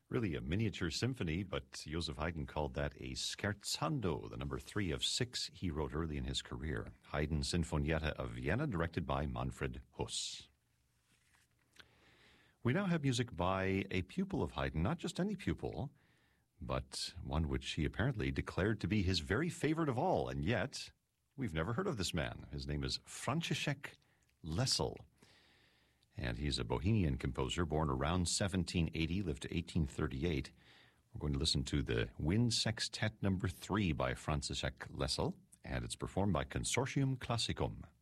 Really a miniature symphony, but Joseph Haydn called that a scherzando, the number 3 of 6 he wrote early in his career. Haydn Sinfonietta of Vienna, directed by Manfred Huss. We now have music by a pupil of Haydn, not just any pupil, but one which he apparently declared to be his very favorite of all, and yet we've never heard of this man. His name is František Lessel. And he's a Bohemian composer born around 1780, lived to 1838. We're going to listen to the Wind Sextet number 3 by František Lessel, and it's performed by Consortium Classicum.